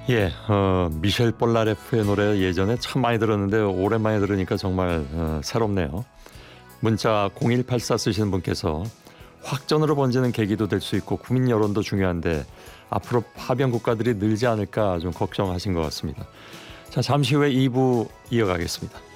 예, 미셸 볼라레프의 노래 예전에 참 많이 들었는데 오랜만에 들으니까 정말 새롭네요. 문자 0184 쓰시는 분께서 확전으로 번지는 계기도 될 수 있고 국민 여론도 중요한데 앞으로 파병 국가들이 늘지 않을까 좀 걱정하신 것 같습니다. 자, 잠시 후에 2부 이어가겠습니다.